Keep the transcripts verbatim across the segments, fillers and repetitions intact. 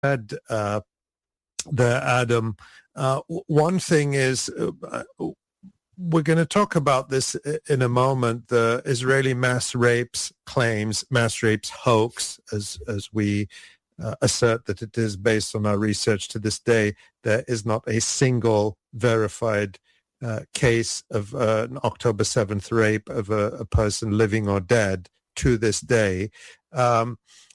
said uh, there, Adam. Uh, one thing is, uh, we're going to talk about this in a moment, the Israeli mass rapes claims, mass rapes hoax, as, as we uh, assert that it is based on our research to this day. There is not a single verified uh, case of uh, an October seventh rape of a, a person living or dead to this day. Um,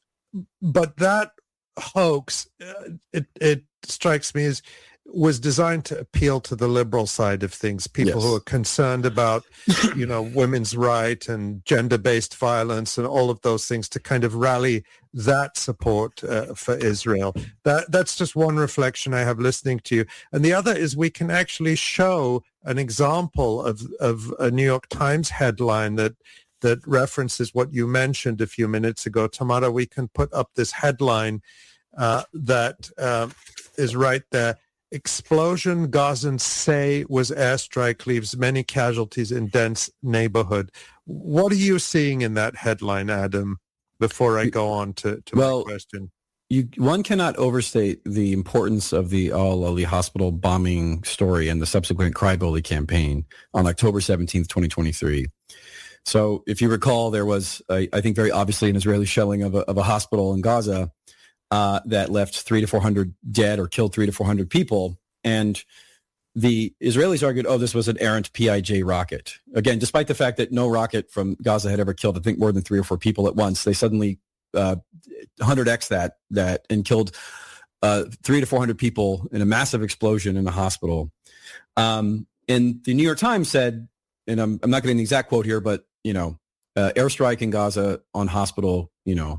but that hoax, uh, it, it strikes me as was designed to appeal to the liberal side of things, people yes. who are concerned about, you know, women's right and gender-based violence and all of those things, to kind of rally that support uh, for Israel. That that's just one reflection I have listening to you. And the other is we can actually show an example of, of a New York Times headline that that references what you mentioned a few minutes ago. Tamara, we can put up this headline uh, that uh, is right there. Explosion, Gazans say, was airstrike, leaves many casualties in dense neighborhood. What are you seeing in that headline, Adam, before I go on to, to well, my question? You, one cannot overstate the importance of the Al-Ali hospital bombing story and the subsequent Crybaby campaign on October seventeenth, twenty twenty-three. So if you recall, there was, a, I think very obviously, an Israeli shelling of a, of a hospital in Gaza Uh, that left three to four hundred dead or killed three to four hundred people. And the Israelis argued, oh, this was an errant P I J rocket. Again, despite the fact that no rocket from Gaza had ever killed, I think, more than three or four people at once, they suddenly uh, one hundred x that that and killed uh, three to four hundred people in a massive explosion in a hospital. Um, and the New York Times said, and I'm, I'm not getting the exact quote here, but, you know, uh, airstrike in Gaza on hospital, you know,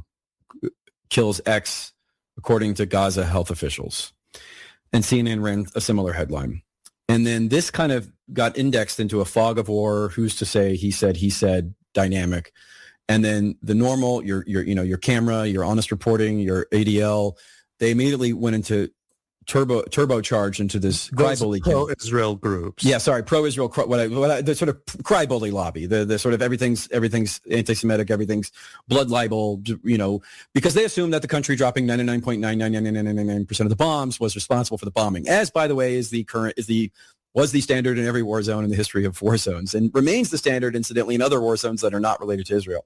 kills X, according to Gaza health officials. And C N N ran a similar headline. And then this kind of got indexed into a fog of war, who's to say, he said, he said, dynamic. And then the normal, your, your, you know, your camera, your honest reporting, your A D L, they immediately went into turbo, turbocharged into this crybaby. Pro-Israel groups. Yeah, sorry, pro-Israel, what I, what I, the sort of crybaby lobby, the, the sort of everything's, everything's anti-Semitic, everything's blood libel, you know, because they assume that the country dropping ninety-nine point nine nine nine nine nine nine percent of the bombs was responsible for the bombing, as, by the way, is the current, is the, was the standard in every war zone in the history of war zones, and remains the standard, incidentally, in other war zones that are not related to Israel.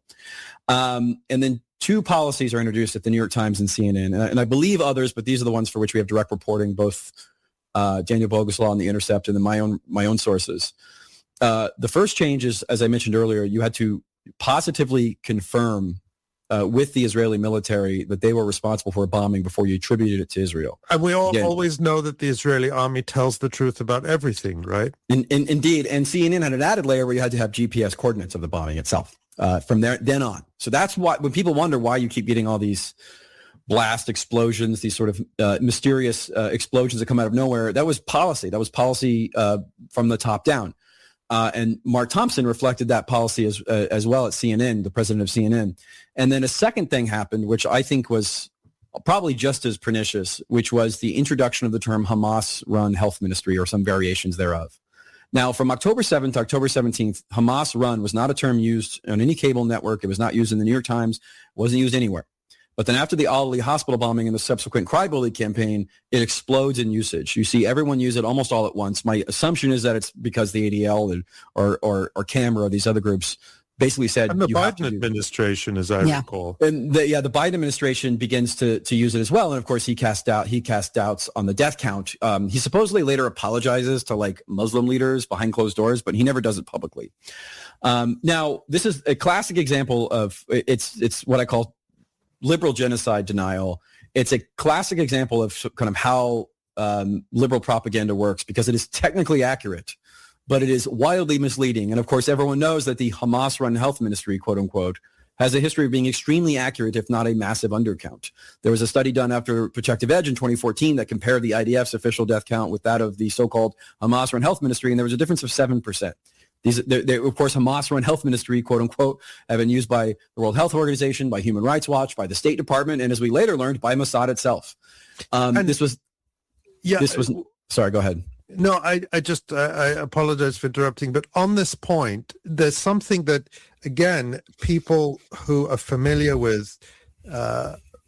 Um, and then two policies are introduced at the New York Times and C N N, and I, and I believe others, but these are the ones for which we have direct reporting, both uh, Daniel Boguslaw and The Intercept, and then my own my own sources. Uh, the first change is, as I mentioned earlier, you had to positively confirm uh, with the Israeli military that they were responsible for a bombing before you attributed it to Israel. And we all Again, always know that the Israeli army tells the truth about everything, right? In, in, indeed, and C N N had an added layer where you had to have G P S coordinates of the bombing itself. Uh, from there, then on. So that's why, when people wonder why you keep getting all these blast explosions, these sort of uh, mysterious uh, explosions that come out of nowhere, that was policy. That was policy uh, from the top down. Uh, and Mark Thompson reflected that policy as uh, as well at C N N, the president of C N N. And then a second thing happened, which I think was probably just as pernicious, which was the introduction of the term Hamas-run health ministry, or some variations thereof. Now, from October seventh to October seventeenth, Hamas run was not a term used on any cable network. It was not used in the New York Times. It wasn't used anywhere. But then after the Al-Ali hospital bombing and the subsequent Crybaby campaign, it explodes in usage. You see everyone use it almost all at once. My assumption is that it's because the A D L and, or, or, or CAMRA, these other groups, basically said, and the you Biden administration, as I yeah. recall, and the, yeah, the Biden administration begins to to use it as well. And of course, he cast out he cast doubts on the death count. Um, he supposedly later apologizes to like Muslim leaders behind closed doors, but he never does it publicly. Um, now, this is a classic example of it's it's what I call liberal genocide denial. It's a classic example of kind of how um, liberal propaganda works, because it is technically accurate, but it is wildly misleading. And of course, everyone knows that the Hamas-run health ministry, quote unquote, has a history of being extremely accurate, if not a massive undercount. There was a study done after Protective Edge in twenty fourteen that compared the I D F's official death count with that of the so-called Hamas-run health ministry, and there was a difference of seven percent. These, they're, they're, of course, Hamas-run health ministry, quote unquote, have been used by the World Health Organization, by Human Rights Watch, by the State Department, and as we later learned, by Mossad itself. Um, and, this was, yeah, this was, sorry, go ahead. No, I, I just, I, I apologize for interrupting, but on this point, there's something that, again, people who are familiar with uh,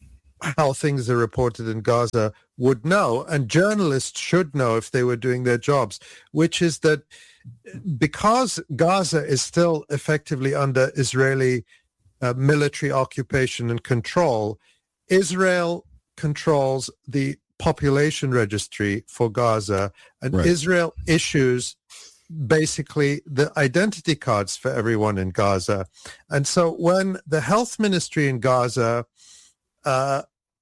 how things are reported in Gaza would know, and journalists should know if they were doing their jobs, which is that because Gaza is still effectively under Israeli uh, military occupation and control, Israel controls the population registry for Gaza, and right. Israel issues basically the identity cards for everyone in Gaza. And so when the health ministry in Gaza uh,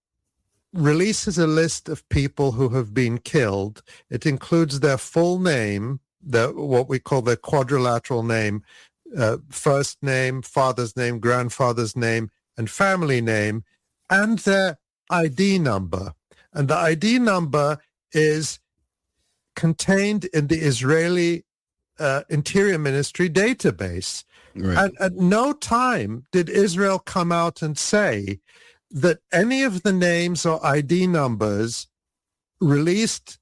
releases a list of people who have been killed, it includes their full name, the what we call their quadrilateral name, uh, first name, father's name, grandfather's name, and family name, and their I D number. And the I D number is contained in the Israeli uh, Interior Ministry database. Right. And at no time did Israel come out and say that any of the names or I D numbers released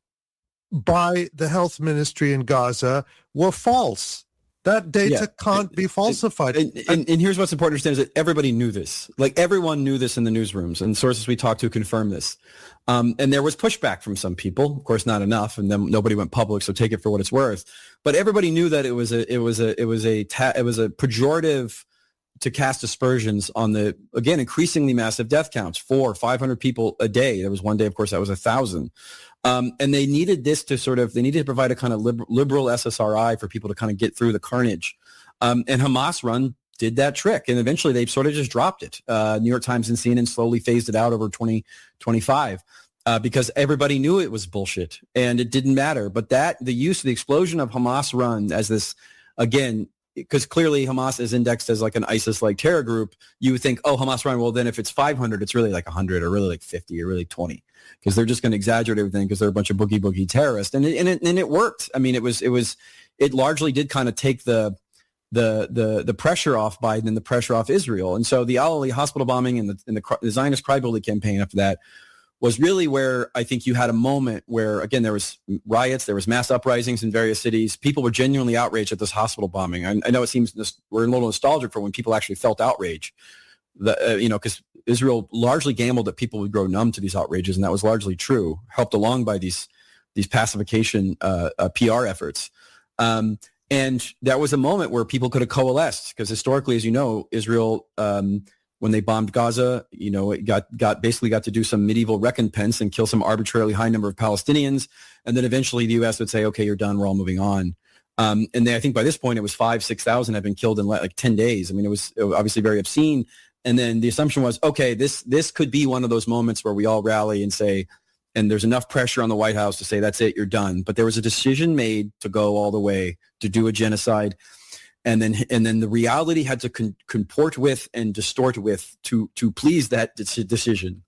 by the health ministry in Gaza were false. That data yeah. can't be falsified. And, and, and, and here's what's important to understand is that everybody knew this. Like everyone knew this in the newsrooms, and sources we talked to confirm this. Um, and there was pushback from some people, of course, not enough, and then nobody went public. So take it for what it's worth. But everybody knew that it was a, it was a, it was a, ta- it was a pejorative to cast aspersions on the, again, increasingly massive death counts, four, five hundred people a day. There was one day, of course, that was a thousand. Um, and they needed this to sort of, they needed to provide a kind of liber- liberal S S R I for people to kind of get through the carnage. Um, and Hamas Run did that trick. And eventually they sort of just dropped it. Uh, New York Times and C N N slowly phased it out over twenty twenty-five uh, because everybody knew it was bullshit and it didn't matter. But that, the use of the explosion of Hamas Run as this, again, because clearly Hamas is indexed as like an ISIS-like terror group, you would think, oh, Hamas Run, well, then if it's five hundred, it's really like one hundred or really like fifty or really twenty, because they're just going to exaggerate everything because they're a bunch of boogie boogie terrorists. And it, and it, and it worked. I mean, it was, it was, it largely did kind of take the, the, the, the pressure off Biden and the pressure off Israel. And so the Al-Ali hospital bombing and the, and the, the Zionist crybaby campaign after that was really where I think you had a moment where, again, there was riots, there was mass uprisings in various cities. People were genuinely outraged at this hospital bombing. I, I know it seems we're a little nostalgic for when people actually felt outrage, the, uh, you know, because Israel largely gambled that people would grow numb to these outrages, and that was largely true, helped along by these these pacification uh, uh, P R efforts. Um, and that was a moment where people could have coalesced, because historically, as you know, Israel, um, when they bombed Gaza, you know, it got, got basically got to do some medieval recompense and kill some arbitrarily high number of Palestinians. And then eventually the U S would say, okay, you're done. We're all moving on. Um, and they, I think by this point it was five, six thousand had been killed in like ten days. I mean, it was, it was obviously very obscene. And then the assumption was, okay, this, this could be one of those moments where we all rally and say, and there's enough pressure on the White House to say, that's it, you're done. But there was a decision made to go all the way, to do a genocide. And then, and then the reality had to con- comport with and distort with to to please that de- decision,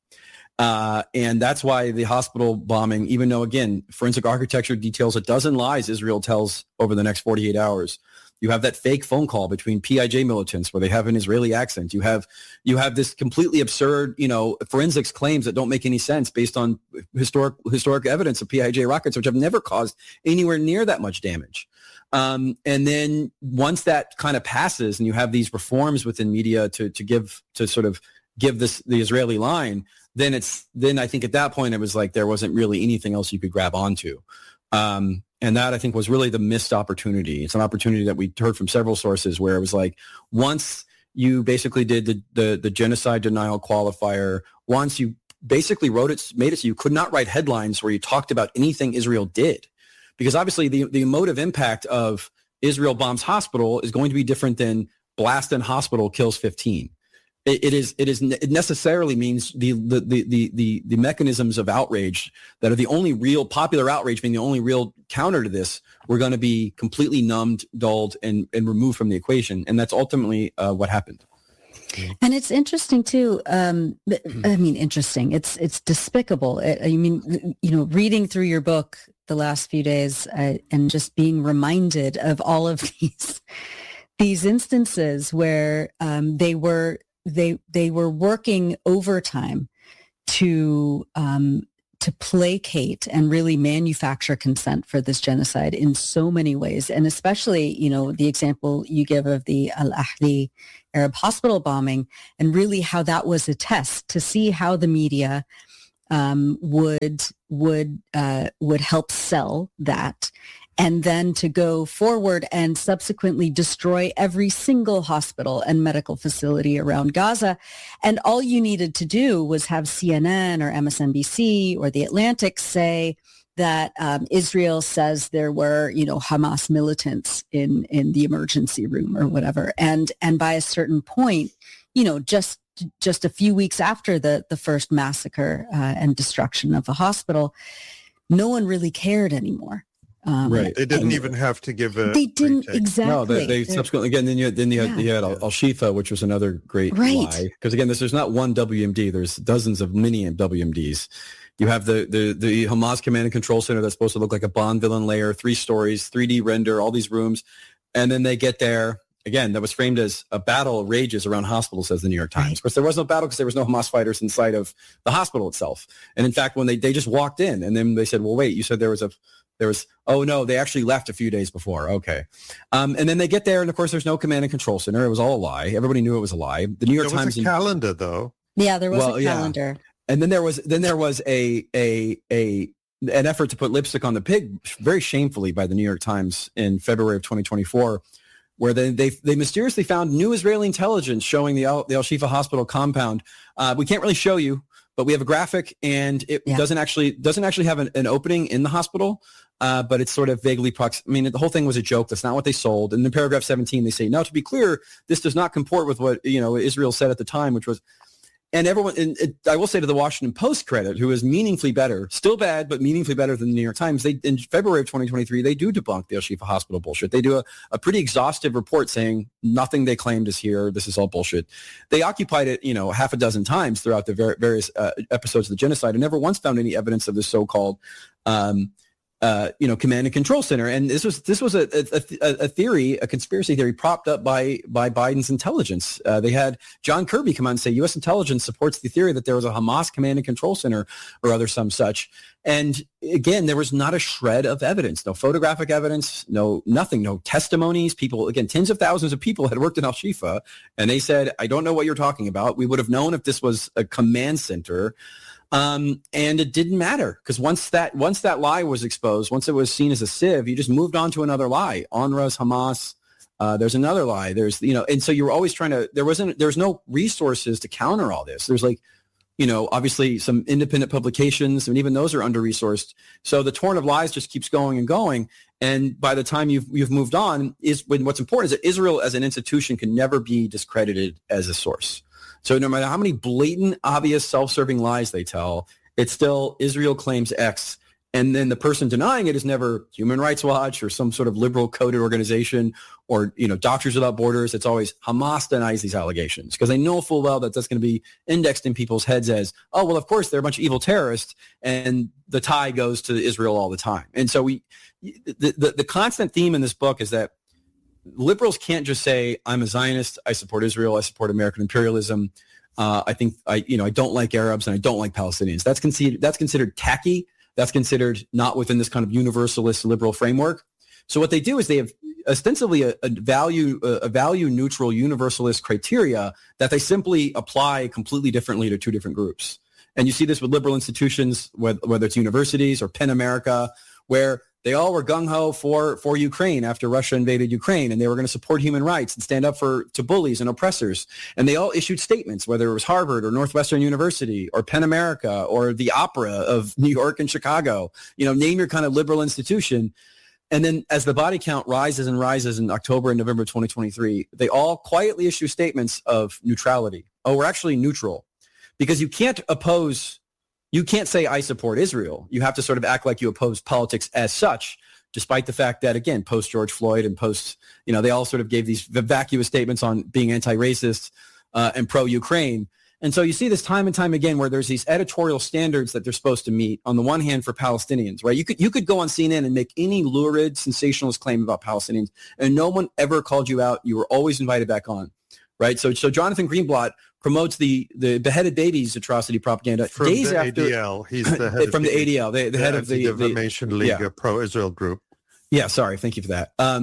uh, and that's why the hospital bombing. Even though, again, forensic architecture details a dozen lies Israel tells over the next forty-eight hours. You have that fake phone call between P I J militants where they have an Israeli accent. You have you have this completely absurd, you know, forensics claims that don't make any sense based on historic historic evidence of P I J rockets, which have never caused anywhere near that much damage. Um, and then once that kind of passes and you have these reforms within media to, to give, to sort of give this, the Israeli line, then it's, then I think at that point it was like, there wasn't really anything else you could grab onto. Um, and that I think was really the missed opportunity. It's an opportunity that we heard from several sources where it was like, once you basically did the, the, the genocide denial qualifier, once you basically wrote it, made it so you could not write headlines where you talked about anything Israel did. Because obviously the, the emotive impact of Israel bombs hospital is going to be different than blast in hospital kills fifteen. It, it is it is it necessarily means the the, the the the the mechanisms of outrage that are the only real popular outrage, being the only real counter to this, we're going to be completely numbed, dulled, and and removed from the equation, and that's ultimately uh, what happened. And it's interesting too. Um, I mean, interesting. It's it's despicable. It, I mean, you know, reading through your book the last few days uh, and just being reminded of all of these these instances where um, they were they they were working overtime to um, to placate and really manufacture consent for this genocide in so many ways, and especially, you know, the example you give of the Al-Ahli Arab hospital bombing, and really how that was a test to see how the media um, would would uh, would help sell that, and then to go forward and subsequently destroy every single hospital and medical facility around Gaza. And all you needed to do was have C N N or M S N B C or The Atlantic say that um, Israel says there were, you know, Hamas militants in, in the emergency room or whatever. And and by a certain point, you know, just just a few weeks after the, the first massacre uh, and destruction of a hospital, no one really cared anymore. Um, right. They didn't and even have to give a They didn't retake. exactly. No, they, they subsequently again. Then you had, then you had, Yeah. you had Al Shifa, which was another great Right. lie. Because again, there's, there's not one W M D. There's dozens of mini W M Ds. You have the, the the Hamas command and control center that's supposed to look like a Bond villain lair, three stories, three D render, all these rooms, and then they get there. Again, that was framed as a battle rages around hospitals, says the New York Times. Right. Of course, there was no battle because there was no Hamas fighters inside of the hospital itself. And in fact, when they, they just walked in and then they said, well, wait, you said there was a, there was, oh no, they actually left a few days before. Okay. Um, and then they get there and of course there's no command and control center. It was all a lie. Everybody knew it was a lie. The New York There was Times. a calendar, though. Yeah, there was Well, a yeah. calendar. And then there was, then there was a, a, a, an effort to put lipstick on the pig very shamefully by the New York Times in February of twenty twenty-four. Where they, they they mysteriously found new Israeli intelligence showing the Al, the Al Shifa hospital compound. Uh, we can't really show you, but we have a graphic, and it Yeah. doesn't actually doesn't actually have an, an opening in the hospital, uh, but it's sort of vaguely prox. I mean, the whole thing was a joke. That's not what they sold. And in paragraph seventeen, they say, now to be clear, this does not comport with what you know Israel said at the time, which was. And everyone, and it, I will say to the Washington Post credit, who is meaningfully better, still bad, but meaningfully better than the New York Times. They in February of twenty twenty-three, they do debunk the Al Shifa hospital bullshit. They do a, a pretty exhaustive report saying nothing they claimed is here. This is all bullshit. They occupied it, you know, half a dozen times throughout the ver- various uh, episodes of the genocide, and never once found any evidence of this so-called. Um, Uh, you know, command and control center, and this was this was a a, a theory, a conspiracy theory propped up by by Biden's intelligence. Uh, they had John Kirby come out and say U S intelligence supports the theory that there was a Hamas command and control center or other some such. And again, there was not a shred of evidence, no photographic evidence, no nothing, no testimonies. People, again, tens of thousands of people had worked in Al Shifa, and they said, "I don't know what you're talking about. We would have known if this was a command center." Um, and it didn't matter because once that once that lie was exposed, once it was seen as a sieve, you just moved on to another lie. UNRWA's Hamas. Uh, there's another lie. There's you know, and so you were always trying to. There wasn't. There's no resources to counter all this. There's like, you know, obviously some independent publications, and even those are under resourced. So the torrent of lies just keeps going and going. And by the time you've you've moved on, is when what's important is that Israel as an institution can never be discredited as a source. So no matter how many blatant, obvious, self-serving lies they tell, it's still Israel claims X. And then the person denying it is never Human Rights Watch or some sort of liberal coded organization or, you know, Doctors Without Borders. It's always Hamas denies these allegations because they know full well that that's going to be indexed in people's heads as, oh, well, of course, they're a bunch of evil terrorists. And the tie goes to Israel all the time. And so we, the, the, the constant theme in this book is that liberals can't just say, I'm a Zionist, I support Israel, I support American imperialism. Uh, I think I, you know, I don't like Arabs and I don't like Palestinians. That's considered that's considered tacky. That's considered not within this kind of universalist liberal framework. So what they do is they have ostensibly a, a value a value neutral universalist criteria that they simply apply completely differently to two different groups. And you see this with liberal institutions, whether, whether it's universities or PEN America, where they all were gung-ho for, for Ukraine after Russia invaded Ukraine, and they were going to support human rights and stand up for to bullies and oppressors. And they all issued statements, whether it was Harvard or Northwestern University or PEN America or the Opera of New York and Chicago. You know, name your kind of liberal institution. And then as the body count rises and rises in October and November twenty twenty-three, they all quietly issue statements of neutrality. Oh, we're actually neutral. Because you can't oppose... You can't say, I support Israel. You have to sort of act like you oppose politics as such, despite the fact that, again, post-George Floyd and post, you know, they all sort of gave these vacuous statements on being anti-racist uh, and pro-Ukraine. And so you see this time and time again where there's these editorial standards that they're supposed to meet, on the one hand, for Palestinians, right? You could, you could go on C N N and make any lurid, sensationalist claim about Palestinians, and no one ever called you out. You were always invited back on, right? So, so Jonathan Greenblatt promotes the, the beheaded babies atrocity propaganda from days the after A D L. He's the head from of the A D L, the, the head of the Defamation League, yeah. a pro-Israel group. Yeah, sorry, thank you for that. Um,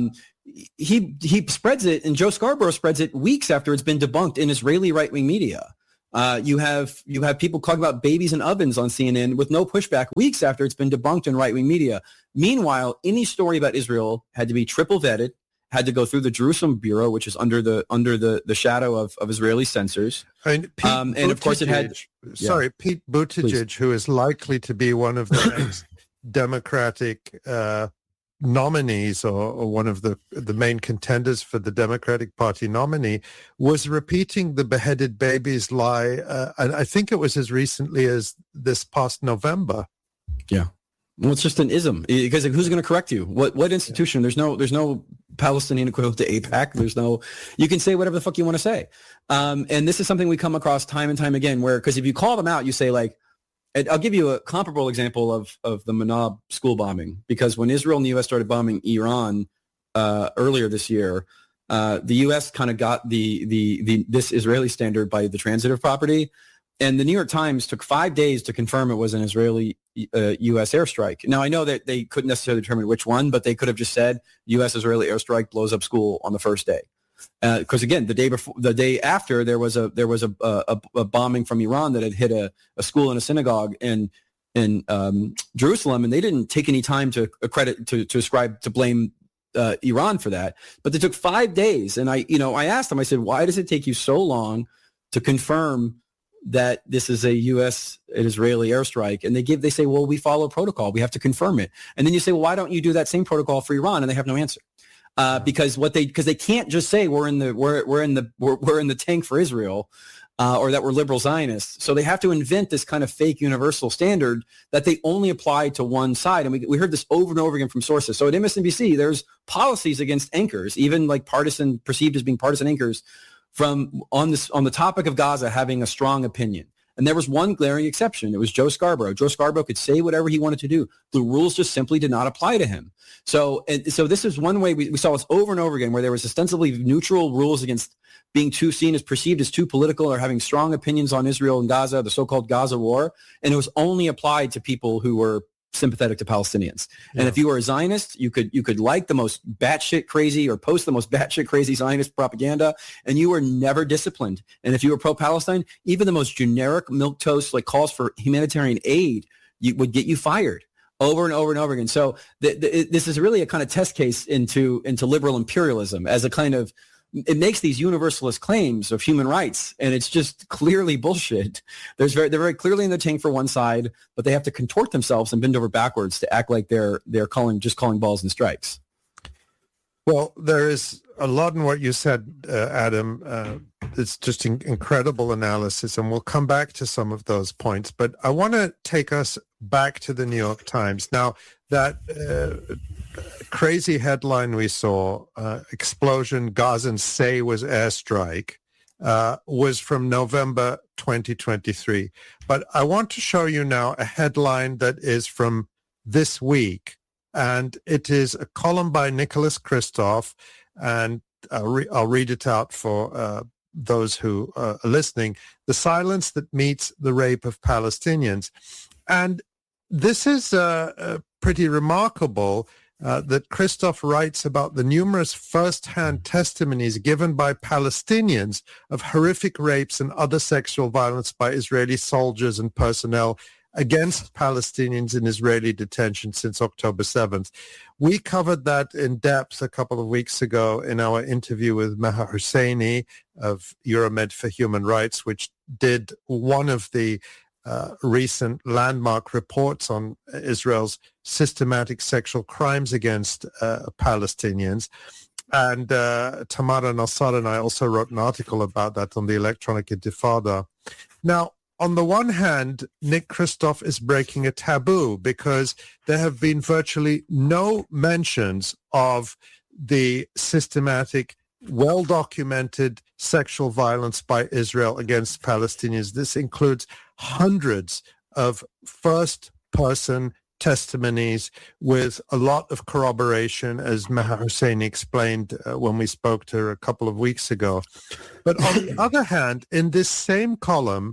he he spreads it, and Joe Scarborough spreads it weeks after it's been debunked in Israeli right-wing media. Uh, you have you have people talking about babies in ovens on C N N with no pushback weeks after it's been debunked in right-wing media. Meanwhile, any story about Israel had to be triple vetted, had to go through the Jerusalem Bureau, which is under the under the, the shadow of, of Israeli censors. And, Pete um, and of course it had... Sorry, yeah. Pete Buttigieg, Please. who is likely to be one of the next Democratic uh, nominees or, or one of the, the main contenders for the Democratic Party nominee, was repeating the beheaded babies lie. Uh, and I think it was as recently as this past November. Yeah. Well, it's just an ism, because who's going to correct you? What what institution? Yeah. There's no there's no Palestinian equivalent to AIPAC. There's no, you can say whatever the fuck you want to say. Um, and this is something we come across time and time again, where, because if you call them out, you say like, I'll give you a comparable example of, of the Manab school bombing, because when Israel and the U S started bombing Iran uh, earlier this year, uh, the U S kind of got the, the the this Israeli standard by the transitive property. And the New York Times took five days to confirm it was an Israeli uh, U S airstrike. Now, I know that they couldn't necessarily determine which one, but they could have just said U S Israeli airstrike blows up school on the first day. Because uh, again, the day before, the day after, there was a there was a, a, a bombing from Iran that had hit a, a school and a synagogue in in um, Jerusalem, and they didn't take any time to accredit to to ascribe to blame uh, Iran for that. But they took five days, and I you know I asked them, I said, why does it take you so long to confirm that this is a U S an Israeli airstrike? And they give they say, well, we follow protocol, we have to confirm it. And then you say, well, why don't you do that same protocol for Iran? And they have no answer. Uh, because what they because they can't just say we're in the we're we're in the we're, we're in the tank for Israel, uh, or that we're liberal Zionists. So they have to invent this kind of fake universal standard that they only apply to one side. And we we heard this over and over again from sources. So at M S N B C, there's policies against anchors, even like partisan perceived as being partisan anchors, from on this on the topic of Gaza having a strong opinion. And there was one glaring exception. It was Joe Scarborough. Joe Scarborough could say whatever he wanted to do. The rules just simply did not apply to him. So, and so this is one way we, we saw this over and over again, where there was ostensibly neutral rules against being too seen as perceived as too political or having strong opinions on Israel and Gaza, the so-called Gaza war. And it was only applied to people who were sympathetic to Palestinians. Yeah. And if you were a Zionist, you could you could like the most batshit crazy or post the most batshit crazy Zionist propaganda, and you were never disciplined. And if you were pro-Palestine, even the most generic milquetoast like calls for humanitarian aid, you would get you fired over and over and over again. So th- th- this is really a kind of test case into into liberal imperialism as a kind of, it makes these universalist claims of human rights, and it's just clearly bullshit. There's very, they're very clearly in the tank for one side, but they have to contort themselves and bend over backwards to act like they're they're calling just calling balls and strikes. Well, there is a lot in what you said, uh, Adam. Uh, it's just in- incredible analysis, and we'll come back to some of those points. But I want to take us back to the New York Times. Now, that uh, crazy headline we saw, uh, explosion Gazans say was airstrike, uh, was from November twenty twenty-three. But I want to show you now a headline that is from this week. And it is a column by Nicholas Kristof, and I'll, re- I'll read it out for uh, those who uh, are listening. The silence that meets the rape of Palestinians. And this is uh, uh, pretty remarkable uh, that Kristof writes about the numerous first-hand testimonies given by Palestinians of horrific rapes and other sexual violence by Israeli soldiers and personnel against Palestinians in Israeli detention since October seventh. We covered that in depth a couple of weeks ago in our interview with Meher Hosseini of Euromed for Human Rights, which did one of the uh, recent landmark reports on Israel's systematic sexual crimes against uh, Palestinians. And uh, Tamara Nassar and I also wrote an article about that on the Electronic Intifada. Now, on the one hand, Nick Kristof is breaking a taboo because there have been virtually no mentions of the systematic, well-documented sexual violence by Israel against Palestinians. This includes hundreds of first-person testimonies with a lot of corroboration, as Meher Hosseini explained uh, when we spoke to her a couple of weeks ago. But on the other hand, in this same column,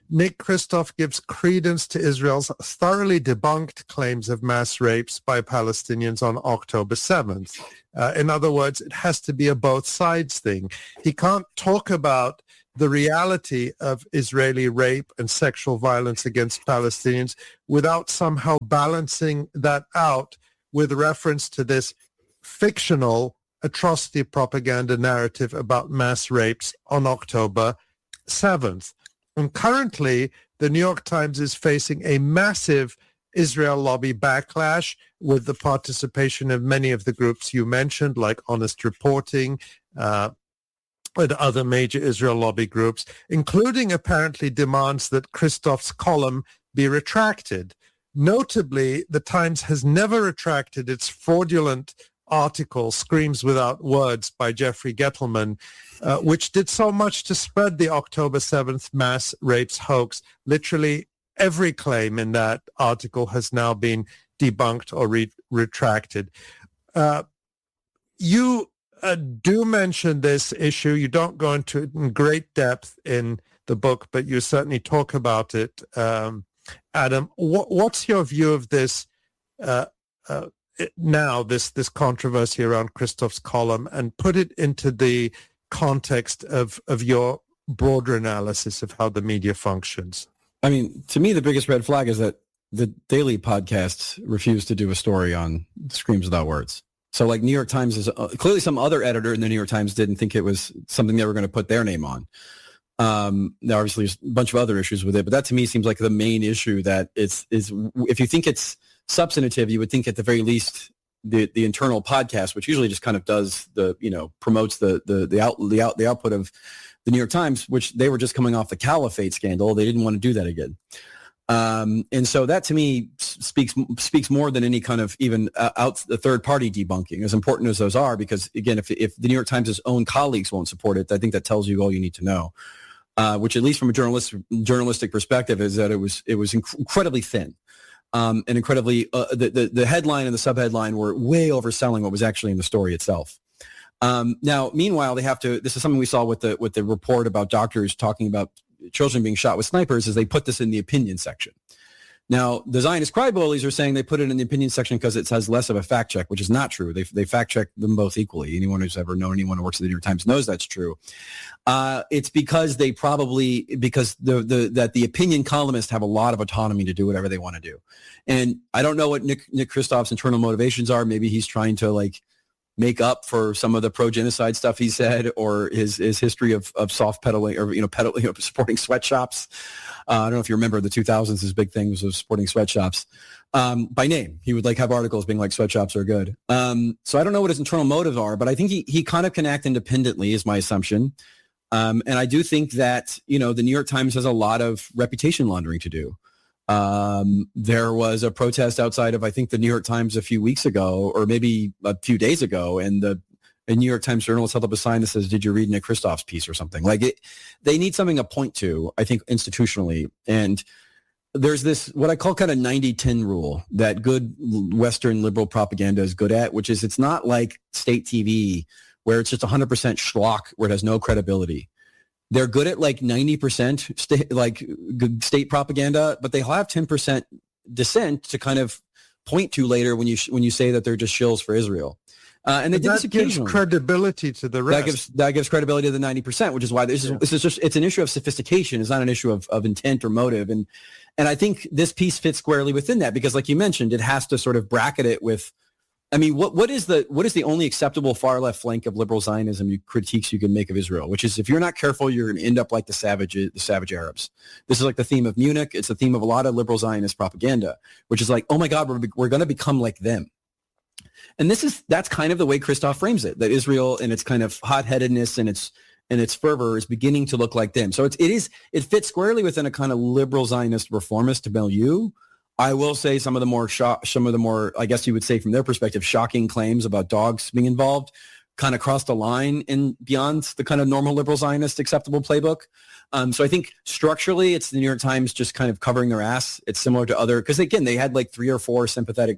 Nick Kristof gives credence to Israel's thoroughly debunked claims of mass rapes by Palestinians on October seventh. Uh, in other words, it has to be a both sides thing. He can't talk about the reality of Israeli rape and sexual violence against Palestinians without somehow balancing that out with reference to this fictional atrocity propaganda narrative about mass rapes on October seventh. And currently, the New York Times is facing a massive Israel lobby backlash with the participation of many of the groups you mentioned, like Honest Reporting, uh, and other major Israel lobby groups, including apparently demands that Kristof's column be retracted. Notably, the Times has never retracted its fraudulent article, Screams Without Words, by Jeffrey Gettleman, uh, which did so much to spread the October seventh mass rapes hoax. Literally every claim in that article has now been debunked or re- retracted. Uh, you uh, do mention this issue. You don't go into it in great depth in the book, but you certainly talk about it. Um, Adam, what, what's your view of this uh, uh, now, this this controversy around Kristof's column, and put it into the context of, of your broader analysis of how the media functions? I mean, to me, the biggest red flag is that the daily podcasts refuse to do a story on Screams Without Words. So like New York Times is uh, clearly some other editor in the New York Times didn't think it was something they were going to put their name on. Um, now, obviously, there's a bunch of other issues with it, but that to me seems like the main issue that it's, is if you think it's substantive, you would think at the very least the, the internal podcast, which usually just kind of does the, you know, promotes the, the, the out, the out, the output of the New York Times, which they were just coming off the Caliphate scandal. They didn't want to do that again. Um, and so that to me speaks speaks more than any kind of even uh, out the third party debunking, as important as those are, because again, if if the New York Times' own colleagues won't support it, I think that tells you all you need to know. Uh, which, at least from a journalist journalistic perspective, is that it was it was inc- incredibly thin, um, and incredibly uh, the, the the headline and the subheadline were way overselling what was actually in the story itself. Um, now, meanwhile, they have to. This is something we saw with the with the report about doctors talking about children being shot with snipers, is they put this in the opinion section. Now, the Zionist crybabies are saying they put it in the opinion section because it has less of a fact check, which is not true. They they fact check them both equally. Anyone who's ever known anyone who works at the New York Times knows that's true. Uh, it's because they probably because the the that the opinion columnists have a lot of autonomy to do whatever they want to do. And I don't know what Nick Nick Kristof's internal motivations are. Maybe he's trying to like make up for some of the pro-genocide stuff he said, or his his history of, of soft pedaling, or you know, pedal, you know, supporting sweatshops. Uh, I don't know if you remember the two thousands. His big thing was of supporting sweatshops um, by name. He would like have articles being like sweatshops are good. Um, so I don't know what his internal motives are, but I think he he kind of can act independently, is my assumption. Um, and I do think that you know the New York Times has a lot of reputation laundering to do. Um, there was a protest outside of, I think, the New York Times a few weeks ago, or maybe a few days ago, and the a New York Times journalist held up a sign that says, "Did you read Nick Kristof's piece?" or something. Like it, they need something to point to, I think, institutionally. And there's this, what I call kind of ninety ten rule that good Western liberal propaganda is good at, which is it's not like state T V where it's just one hundred percent schlock, where it has no credibility. They're good at like ninety percent sta- like state propaganda, but they have ten percent dissent to kind of point to later when you sh- when you say that they're just shills for Israel. Uh, and they did this occasionally. Gives credibility to the rest. That gives that gives credibility to the ninety percent, which is why this is yeah. this is just it's an issue of sophistication. It's not an issue of, of intent or motive. And and I think this piece fits squarely within that, because like you mentioned, it has to sort of bracket it with. I mean, what what is the what is the only acceptable far left flank of liberal Zionism you, critiques you can make of Israel? Which is, if you're not careful, you're going to end up like the savage the savage Arabs. This is like the theme of Munich. It's the theme of a lot of liberal Zionist propaganda, which is like, oh my God, we're we're going to become like them. And this is that's kind of the way Kristof frames it, that Israel and its kind of hot-headedness and its and its fervor is beginning to look like them. So it's, it is it fits squarely within a kind of liberal Zionist reformist milieu. I will say some of the more shock, some of the more, I guess you would say from their perspective, shocking claims about dogs being involved kind of crossed the line in beyond the kind of normal liberal Zionist acceptable playbook. Um, so I think structurally, it's the New York Times just kind of covering their ass. It's similar to other, because again, they had like three or four sympathetic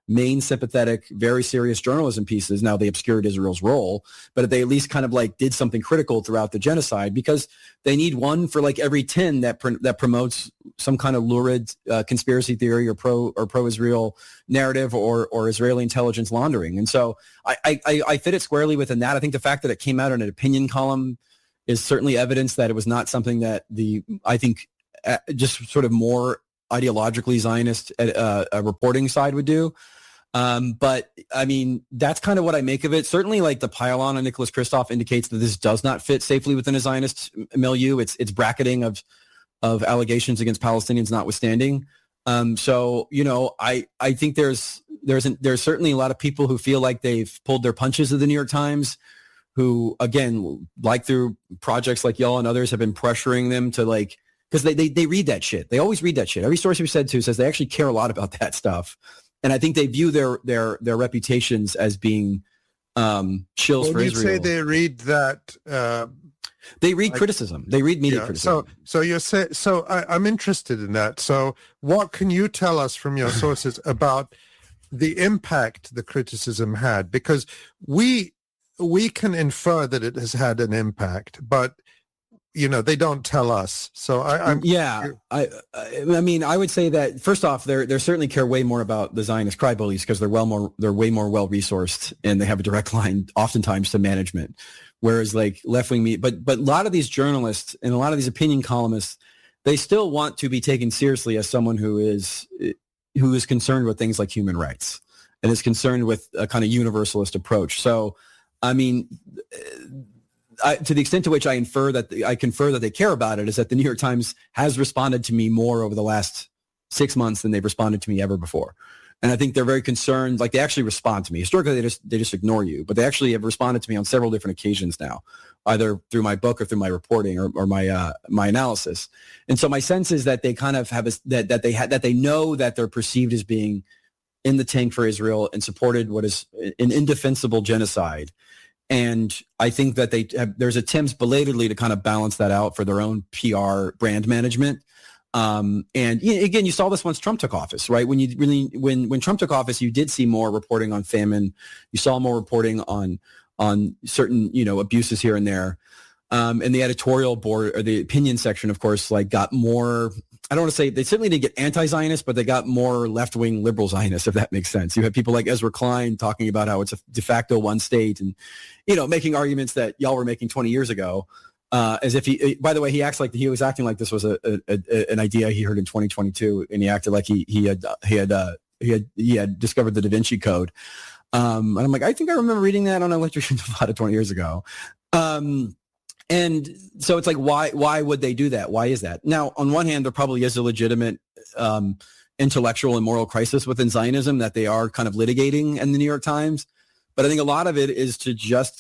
main sympathetic, very serious journalism pieces. Now they obscured Israel's role, but they at least kind of like did something critical throughout the genocide, because they need one for like every ten that pr- that promotes some kind of lurid uh, conspiracy theory or pro or pro-Israel narrative or or Israeli intelligence laundering. And so I, I I fit it squarely within that. I think the fact that it came out in an opinion column is certainly evidence that it was not something that the I think uh, just sort of more ideologically Zionist uh, a reporting side would do. Um, but I mean, that's kind of what I make of it. Certainly, like the pylon on Nicholas Kristof indicates that this does not fit safely within a Zionist milieu. It's it's bracketing of of allegations against Palestinians notwithstanding. Um, so you know, I I think there's there's an, there's certainly a lot of people who feel like they've pulled their punches at the New York Times, who again, like through projects like y'all and others, have been pressuring them to like. Because they, they they read that shit. They always read that shit. Every source we've said to says they actually care a lot about that stuff. And I think they view their their their reputations as being um, chills well, for you Israel. Say they read that. Uh, they read like, criticism. They read media yeah, criticism. So so you're say, so I, I'm interested in that. So what can you tell us from your sources about the impact the criticism had? Because we we can infer that it has had an impact, but you know, they don't tell us. So I, I'm yeah, I, I mean, I would say that first off, they're they certainly care way more about the Zionist crybabies because they're well more they're way more well resourced and they have a direct line, oftentimes, to management. Whereas like left wing media, but but a lot of these journalists and a lot of these opinion columnists, they still want to be taken seriously as someone who is who is concerned with things like human rights and is concerned with a kind of universalist approach. So, I mean. I, to the extent to which I infer that the, I confer that they care about it is that the New York Times has responded to me more over the last six months than they've responded to me ever before. And I think they're very concerned, like they actually respond to me. Historically, they just they just ignore you, but they actually have responded to me on several different occasions now, either through my book or through my reporting or, or my uh, my analysis. And so my sense is that they kind of have a, that that they ha- that they know that they're perceived as being in the tank for Israel and supported what is an indefensible genocide. And I think that they have, there's attempts belatedly to kind of balance that out for their own P R brand management. Um, and again, you saw this once Trump took office, right? When you really, when, when Trump took office, you did see more reporting on famine. You saw more reporting on, on certain, you know, abuses here and there. Um, and the editorial board or the opinion section, of course, like got more, I don't want to say they certainly didn't get anti-Zionist, but they got more left-wing liberal Zionists, if that makes sense. You have people like Ezra Klein talking about how it's a de facto one state and, you know, making arguments that y'all were making twenty years ago, uh, as if he, by the way, he acts like he was acting like this was a, a, a an idea he heard in twenty twenty-two. And he acted like he, he had, he had, uh, he had, he had discovered the Da Vinci Code. Um, and I'm like, I think I remember reading that on Electrician Nevada twenty years ago. Um, And so it's like, why why would they do that? Why is that? Now, on one hand, there probably is a legitimate um, intellectual and moral crisis within Zionism that they are kind of litigating in the New York Times. But I think a lot of it is to just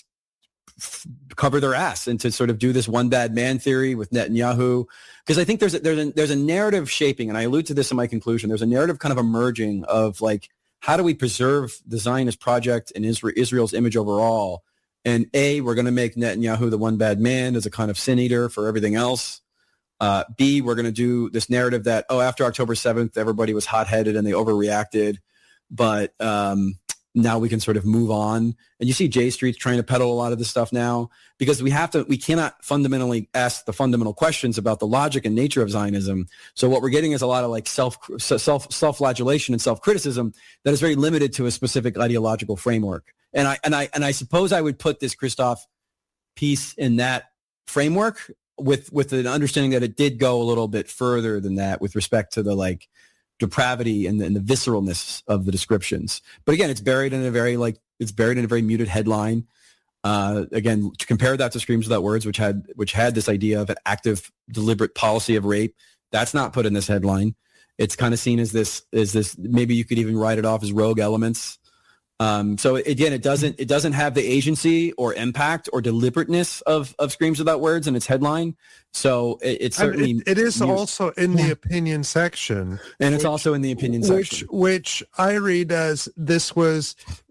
f- cover their ass and to sort of do this one bad man theory with Netanyahu. Because I think there's a, there's, a, there's a narrative shaping, and I allude to this in my conclusion, there's a narrative kind of emerging of like, how do we preserve the Zionist project and Israel, Israel's image overall? And A, we're going to make Netanyahu the one bad man as a kind of sin eater for everything else. Uh, B, we're going to do this narrative that, oh, after October seventh, everybody was hot-headed and they overreacted. But um, now we can sort of move on. And you see J Street trying to peddle a lot of this stuff now because we have to, we cannot fundamentally ask the fundamental questions about the logic and nature of Zionism. So what we're getting is a lot of like self, self, self-flagellation and self-criticism that is very limited to a specific ideological framework. And I and I and I suppose I would put this Kristof piece in that framework with with an understanding that it did go a little bit further than that with respect to the like depravity and the, and the visceralness of the descriptions. But again, it's buried in a very like it's buried in a very muted headline. Uh, again, to compare that to Screams Without Words, which had which had this idea of an active, deliberate policy of rape, that's not put in this headline. It's kind of seen as this as this. Maybe you could even write it off as rogue elements. Um, so again, it doesn't it doesn't have the agency or impact or deliberateness of, of Screams Without Words in its headline. So it, it's certainly it, it is used, also in the opinion section, and it's which, also in the opinion which, section, which I read as this was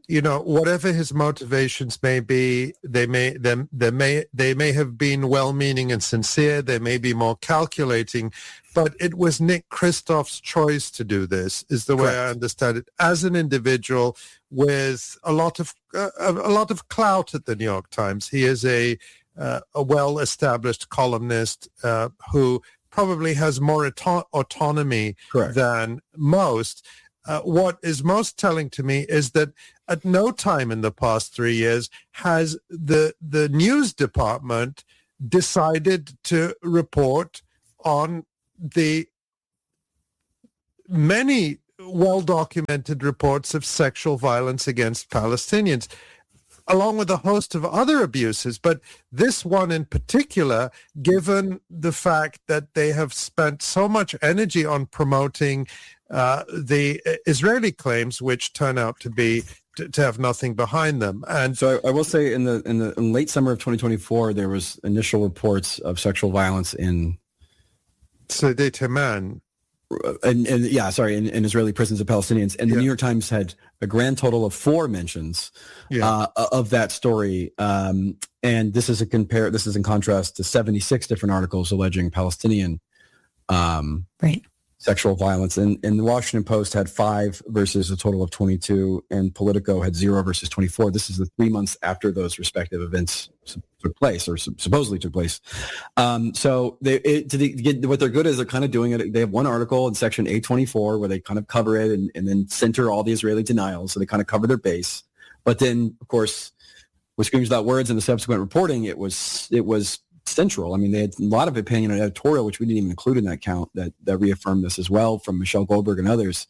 you know, whatever his motivations may be, they may them they may they may have been well-meaning and sincere. They may be more calculating, but it was Nick Kristof's choice to do this. Is the Correct. way I understand it. As an individual with a lot of uh, a lot of clout at the New York Times, he is a uh, a well-established columnist uh, who probably has more auto- autonomy Correct. than most. Uh, what is most telling to me is that at no time in the past three years has the the news department decided to report on the many well-documented reports of sexual violence against Palestinians, along with a host of other abuses. But this one in particular, given the fact that they have spent so much energy on promoting uh, the Israeli claims, which turn out to be to, to have nothing behind them. And so I, I will say in the in the in late summer of twenty twenty-four, there was initial reports of sexual violence in Sderot Haman. And, and yeah, sorry, in, in Israeli prisons of Palestinians. And the yeah. New York Times had a grand total of four mentions yeah. uh, of that story. Um, and this is a compare. This is in contrast to seventy-six different articles alleging Palestinian um, right. sexual violence. And, and the Washington Post had five versus a total of twenty-two, and Politico had zero versus twenty-four. This is the three months after those respective events took place, or supposedly took place. Um, so they, it, to the, get, what they're good is they're kind of doing it. They have one article in section eight twenty-four where they kind of cover it and, and then center all the Israeli denials. So they kind of cover their base. But then, of course, with Screams Without Words and the subsequent reporting, it was it was central. I mean, they had a lot of opinion and editorial, which we didn't even include in that count, that, that reaffirmed this as well from Michelle Goldberg and others.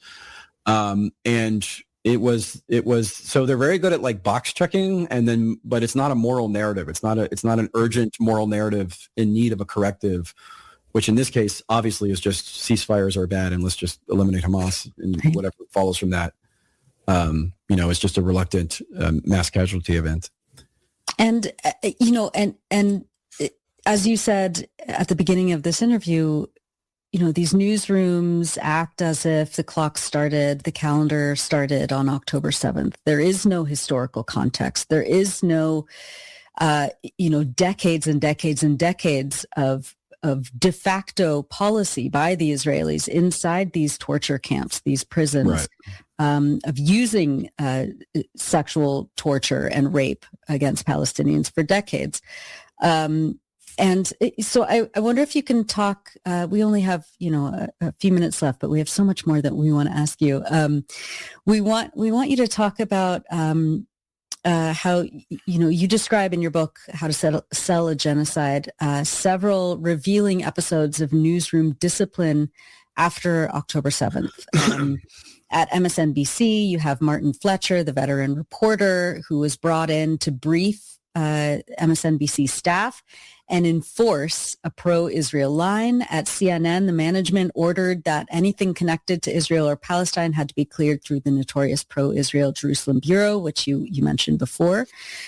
Um, and It was, it was, so they're very good at like box checking, and then, but it's not a moral narrative. It's not a, it's not an urgent moral narrative in need of a corrective, which in this case, obviously is just ceasefires are bad and let's just eliminate Hamas and whatever follows from that. Um, you know, it's just a reluctant um, mass casualty event. And, uh, you know, and, and as you said at the beginning of this interview, you know, these newsrooms act as if the clock started, the calendar started on October seventh. There is no historical context. There is no, uh, you know, decades and decades and decades of of de facto policy by the Israelis inside these torture camps, these prisons, right. um, of using uh, sexual torture and rape against Palestinians for decades. Um, And so I, I wonder if you can talk, uh, we only have, you know, a, a few minutes left, but we have so much more that we want to ask you. Um, we want we want you to talk about um, uh, how, you know, you describe in your book, How to Sell, Sell a Genocide, uh, several revealing episodes of newsroom discipline after October seventh. Um, at M S N B C, you have Martin Fletcher, the veteran reporter who was brought in to brief uh, M S N B C staff and enforce a pro-Israel line. At C N N, the management ordered that anything connected to Israel or Palestine had to be cleared through the notorious pro-Israel Jerusalem Bureau, which you, you mentioned before.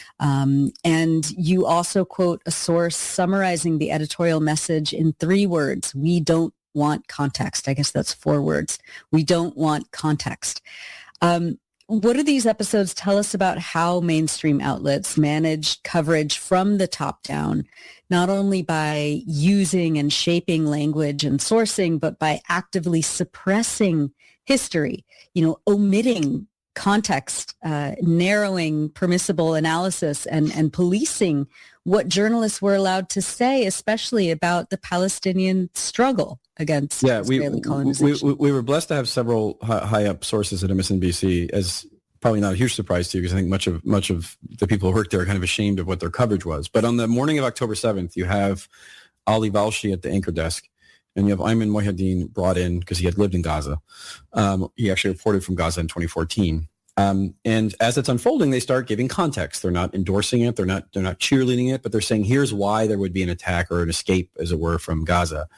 Um, and you also quote a source summarizing the editorial message in three words: we don't want context. I guess that's four words. We don't want context. Um, What do these episodes tell us about how mainstream outlets manage coverage from the top down, not only by using and shaping language and sourcing, but by actively suppressing history, you know, omitting context, uh, narrowing permissible analysis, and, and policing what journalists were allowed to say, especially about the Palestinian struggle against yeah, Israeli we, colonization. We, we, we were blessed to have several high up sources at M S N B C, as probably not a huge surprise to you, because I think much of much of the people who worked there are kind of ashamed of what their coverage was. But on the morning of October seventh, you have Ali Valshi at the anchor desk, and you have Ayman Mohyeddin brought in because he had lived in Gaza. Um, he actually reported from Gaza in twenty fourteen. Um, and as it's unfolding, they start giving context. They're not endorsing it. They're not they're not cheerleading it, but they're saying, here's why there would be an attack or an escape, as it were, from Gaza.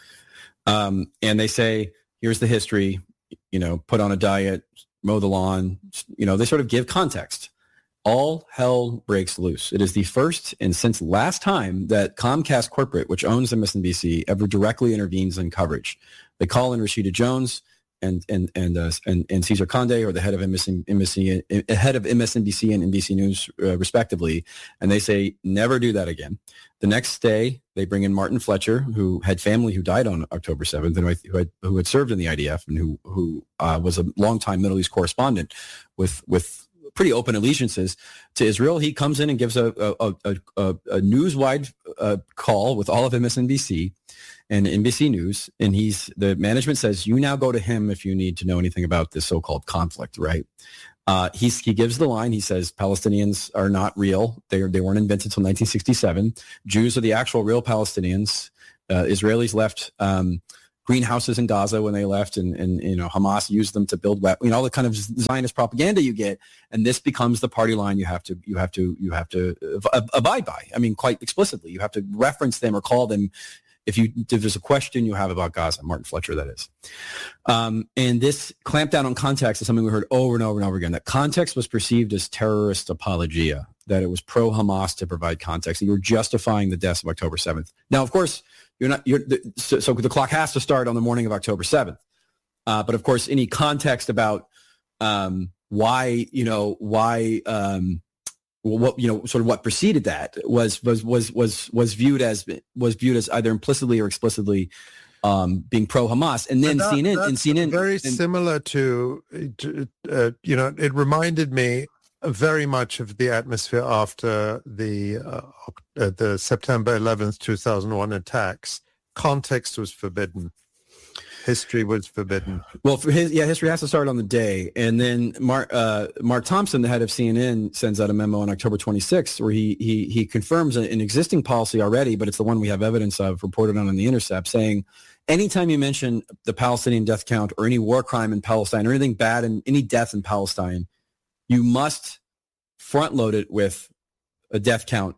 Um, and they say, here's the history, you know, put on a diet, mow the lawn, you know, they sort of give context. All hell breaks loose. It is the first and since last time that Comcast Corporate, which owns M S N B C, ever directly intervenes in coverage. They call in Rashida Jones. and and and uh, and, and Cesar Conde, or the head of M S N B C, head of M S N B C and N B C News, uh, respectively, and they say never do that again. The next day, they bring in Martin Fletcher, who had family who died on October seventh, and who had, who had served in the I D F, and who who uh, was a longtime Middle East correspondent with with pretty open allegiances to Israel. He comes in and gives a a, a, a, a news-wide uh, call with all of M S N B C and N B C News, and he's the management says, you now go to him if you need to know anything about this so-called conflict, right? Uh, he's, he gives the line. He says Palestinians are not real. They they weren't invented until nineteen sixty-seven. Jews are the actual real Palestinians. Uh, Israelis left um, greenhouses in Gaza when they left, and, and you know Hamas used them to build, you know, all the kind of Zionist propaganda you get, and this becomes the party line you have to you have to you have to abide by. I mean, quite explicitly, you have to reference them or call them. If you if there's a question you have about Gaza, Martin Fletcher, that is. Um, and this clampdown on context is something we heard over and over and over again. That context was perceived as terrorist apologia, that it was pro-Hamas to provide context. And you were justifying the deaths of October seventh. Now, of course, you're not. You're so, so the clock has to start on the morning of October seventh. Uh, but of course, any context about um, why you know why. Um, what you know sort of what preceded that was was was was was viewed as was viewed as either implicitly or explicitly um being pro Hamas, and then that, C N N and C N N very and, similar to, to uh, you know it reminded me very much of the atmosphere after the uh, uh, the September eleventh two thousand one attacks. Context was forbidden. History was forbidden. Well, for his, yeah, history has to start on the day. And then Mark, uh, Mark Thompson, the head of C N N, sends out a memo on October twenty-sixth where he he he confirms an existing policy already, but it's the one we have evidence of reported on in The Intercept, saying anytime you mention the Palestinian death count or any war crime in Palestine or anything bad and any death in Palestine, you must front load it with a death count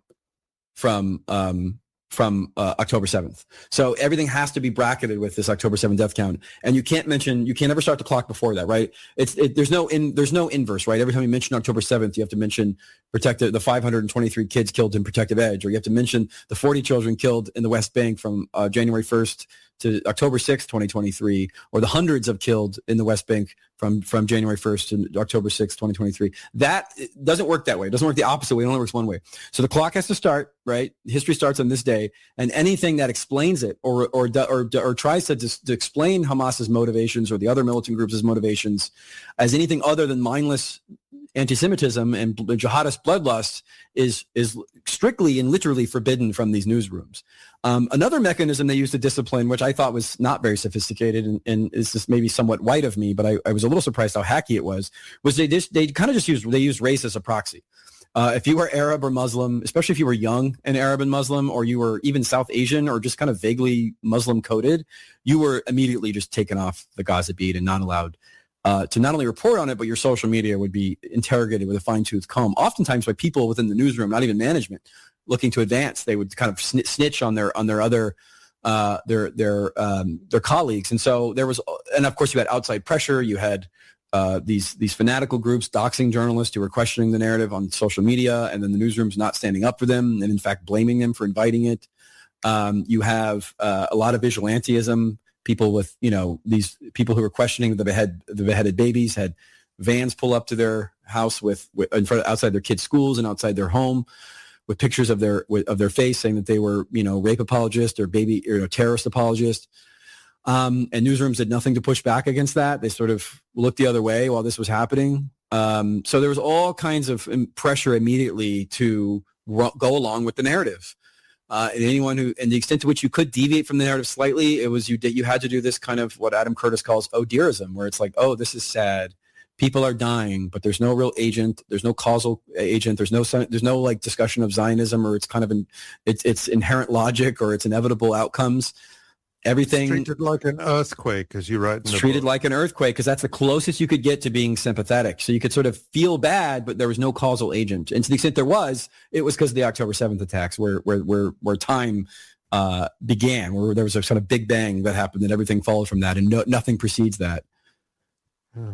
from um, from uh, October seventh. So everything has to be bracketed with this October seventh death count. And you can't mention, you can't ever start the clock before that, right? It's it, there's no in, there's no inverse, right? Every time you mention October seventh, you have to mention protective, the five hundred twenty-three kids killed in Protective Edge, or you have to mention the forty children killed in the West Bank from uh, January first to October sixth, twenty twenty-three, or the hundreds of killed in the West Bank from, from January first to October sixth, twenty twenty-three. That doesn't work that way. It doesn't work the opposite way. It only works one way. So the clock has to start, right? History starts on this day, and anything that explains it or or or, or, or tries to, dis, to explain Hamas's motivations or the other militant groups' motivations as anything other than mindless anti-Semitism and jihadist bloodlust is is strictly and literally forbidden from these newsrooms. Um, another mechanism they used to discipline, which I thought was not very sophisticated and, and is just maybe somewhat white of me, but I, I was a little surprised how hacky it was, was they just, they kind of just used, they used race as a proxy. Uh, if you were Arab or Muslim, especially if you were young and Arab and Muslim, or you were even South Asian or just kind of vaguely Muslim coded, you were immediately just taken off the Gaza beat and not allowed Uh, to not only report on it, but your social media would be interrogated with a fine-tooth comb, oftentimes by people within the newsroom, not even management, looking to advance. They would kind of snitch on their on their other uh, their their um, their colleagues, and so there was, and of course you had outside pressure. You had uh, these these fanatical groups doxing journalists who were questioning the narrative on social media, and then the newsrooms not standing up for them, and in fact blaming them for inviting it. Um, you have uh, a lot of vigilantism. People with, you know, these people who were questioning the behead, the beheaded babies had vans pull up to their house with, with in front outside their kids' schools and outside their home with pictures of their of their face saying that they were, you know, rape apologists or baby or you know, terrorist apologists. Um, and newsrooms did nothing to push back against that. They sort of looked the other way while this was happening. Um, so there was all kinds of pressure immediately to ro- go along with the narrative. Uh, and anyone who, and the extent to which you could deviate from the narrative slightly, it was you you had to do this kind of what Adam Curtis calls oh dearism, where it's like, oh, this is sad, people are dying, but there's no real agent, there's no causal agent, there's no there's no like discussion of Zionism or it's kind of an it's it's inherent logic or it's inevitable outcomes. Everything it's treated like an earthquake, as you write in the it's treated book. like an earthquake because that's the closest you could get to being sympathetic. So you could sort of feel bad, but there was no causal agent. And to the extent there was, it was because of the October seventh attacks, where where where where time uh, began, where there was a sort of big bang that happened, and everything followed from that, and no, nothing precedes that. Yeah.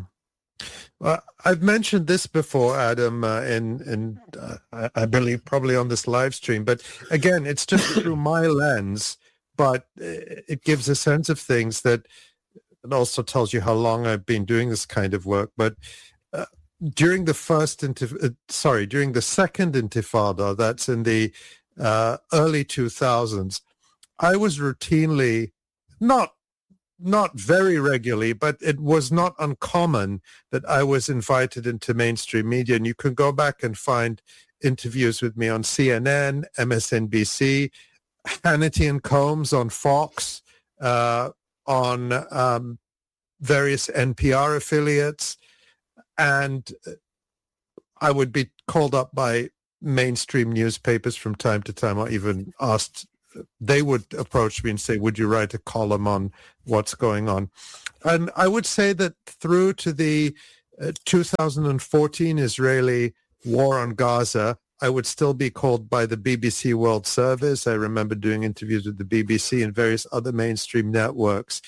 Well, I've mentioned this before, Adam, uh, in, in uh, I, I believe probably on this live stream, but again, it's just through my lens. But it gives a sense of things that it also tells you how long I've been doing this kind of work. But uh, during the first, intif- uh, sorry, during the second Intifada, that's in the uh, early two thousands, I was routinely, not not very regularly, but it was not uncommon that I was invited into mainstream media. And you can go back and find interviews with me on C N N, M S N B C, Hannity and Combs on Fox, uh, on um, various N P R affiliates. And I would be called up by mainstream newspapers from time to time, or even asked, they would approach me and say, would you write a column on what's going on? And I would say that through to the uh, two thousand fourteen Israeli war on Gaza, I would still be called by the B B C World Service. I remember doing interviews with the B B C and various other mainstream networks.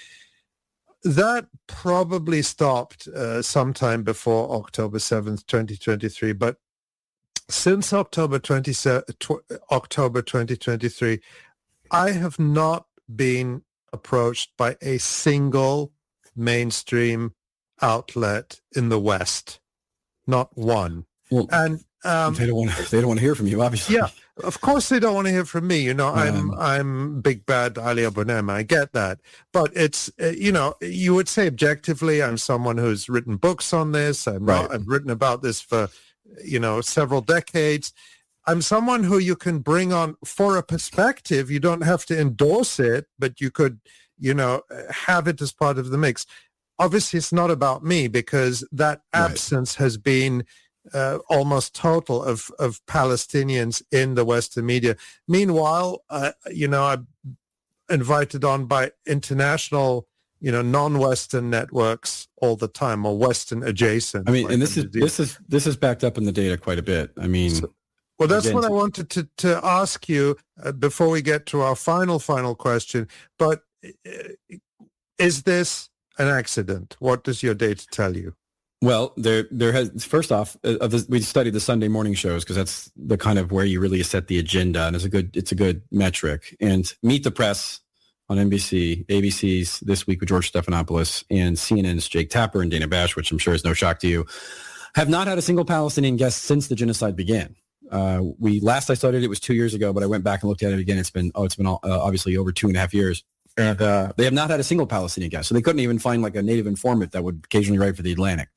That probably stopped uh, sometime before October seventh, twenty twenty-three. But since October twenty-seventh, October twenty twenty-three, I have not been approached by a single mainstream outlet in the West. Not one. Well, and um, they don't want to, they don't want to hear from you, obviously. Yeah, of course they don't want to hear from me. You know, I'm Um, I'm big bad Ali Abouneima. I get that, but it's uh, you know, you would say objectively, I'm someone who's written books on this. I'm Right. I've written about this for you know several decades. I'm someone who you can bring on for a perspective. You don't have to endorse it, but you could you know have it as part of the mix. Obviously, it's not about me because that Right. absence has been uh, almost total of, of Palestinians in the Western media. Meanwhile, uh, you know, I'm invited on by international, you know, non-Western networks all the time, or Western adjacent. I mean, like and this Al is Jazeera. this is this is backed up in the data quite a bit. I mean, So- Well, that's Again, what I to- wanted to, to ask you uh, before we get to our final, final question. But uh, is this an accident? What does your data tell you? well, there there has first off, uh, of this, we studied the Sunday morning shows because that's the kind of where you really set the agenda, and it's a good it's a good metric. And Meet the Press on N B C, A B C's This Week with George Stephanopoulos, and C N N's Jake Tapper and Dana Bash, which I'm sure is no shock to you, have not had a single Palestinian guest since the genocide began. Uh, we last I studied it was two years ago, but I went back and looked at it again. It's been oh, it's been uh, obviously over two and a half years, and uh, they have not had a single Palestinian guest. So they couldn't even find like a native informant that would occasionally write for the Atlantic.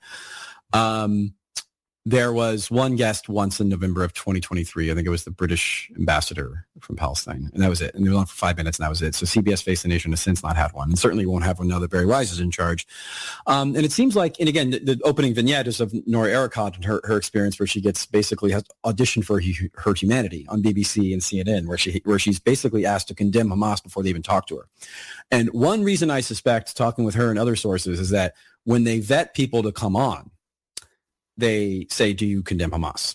Um, there was one guest once in November of twenty twenty-three. I think it was the British ambassador from Palestine, and that was it. And they were on for five minutes, and that was it. So C B S Face the Nation has since not had one, and certainly won't have one now that Barry Wise is in charge. Um, and it seems like, and again, the, the opening vignette is of Nora Erekat and her, her experience, where she gets basically has auditioned for Hu- Her Humanity on B B C and C N N, where she where she's basically asked to condemn Hamas before they even talk to her. And one reason I suspect, talking with her and other sources, is that when they vet people to come on, they say, do you condemn Hamas?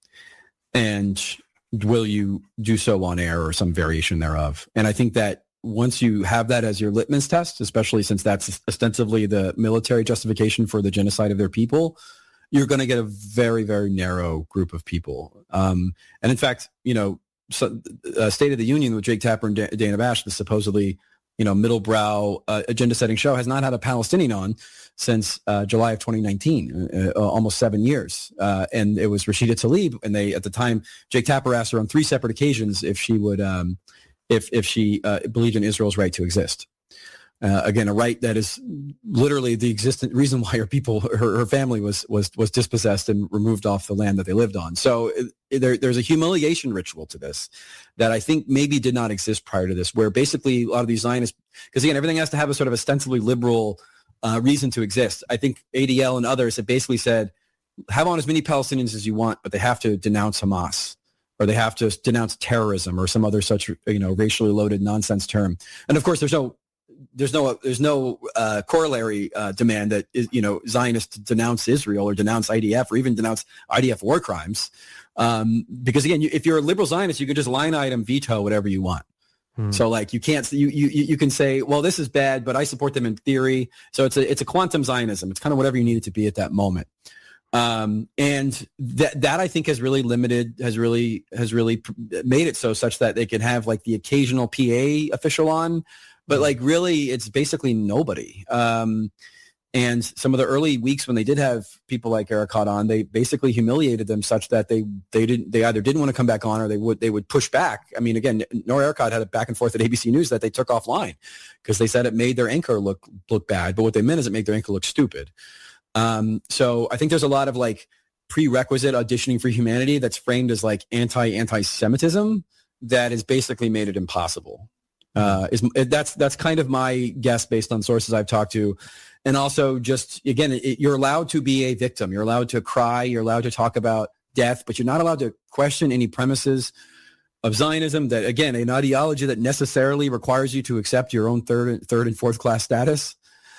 And will you do so on air or some variation thereof? And I think that once you have that as your litmus test, especially since that's ostensibly the military justification for the genocide of their people, you're going to get a very, very narrow group of people. Um, and in fact, you know, so, uh, State of the Union with Jake Tapper and Da- Dana Bash, the supposedly, you know, middle brow uh, agenda setting show, has not had a Palestinian on since uh, July of twenty nineteen, uh, uh, almost seven years. Uh, and it was Rashida Tlaib. And they, at the time, Jake Tapper asked her on three separate occasions if she would, um, if, if she uh, believed in Israel's right to exist. Uh, again, a right that is literally the existent reason why her people, her, her family was, was, was dispossessed and removed off the land that they lived on. So it, it, there, there's a humiliation ritual to this that I think maybe did not exist prior to this, where basically a lot of these Zionists, because again, everything has to have a sort of ostensibly liberal uh, reason to exist. I think A D L and others have basically said, have on as many Palestinians as you want, but they have to denounce Hamas, or they have to denounce terrorism or some other such, you know, racially loaded nonsense term. And of course, there's no There's no there's no uh, corollary uh, demand that is, you know, Zionists denounce Israel or denounce I D F or even denounce I D F war crimes, um, because again, you, if you're a liberal Zionist, you could just line item veto whatever you want. Hmm. So like you can't you, you you can say, well, this is bad, but I support them in theory. So it's a it's a quantum Zionism. It's kind of whatever you need it to be at that moment. Um, and that that I think has really limited, has really has really made it so such that they can have like the occasional P A official on, but like really, it's basically nobody. Um, and some of the early weeks when they did have people like Erekat on, they basically humiliated them such that they they didn't they either didn't want to come back on or they would they would push back. I mean, again, Noor Erekat had a back and forth at A B C News that they took offline because they said it made their anchor look look bad, but what they meant is it made their anchor look stupid. Um, so I think there's a lot of like prerequisite auditioning for humanity that's framed as like anti anti-Semitism that has basically made it impossible. Uh, is that's that's kind of my guess based on sources I've talked to, and also just again, it, you're allowed to be a victim. You're allowed to cry. You're allowed to talk about death, but you're not allowed to question any premises of Zionism. That again, an ideology that necessarily requires you to accept your own third, third and fourth class status.